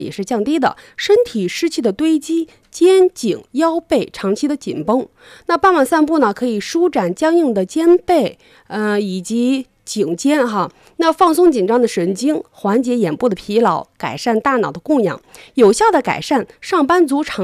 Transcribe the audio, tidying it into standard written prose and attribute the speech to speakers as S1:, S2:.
S1: 也是降低的，身体湿气的堆积，肩颈腰背长期的紧绷。那傍晚散步呢，可以舒展僵硬的肩背，以及颈肩哈，那放松紧张的神经，缓解眼部的疲劳，改善大脑的供氧，有效的改善上班族长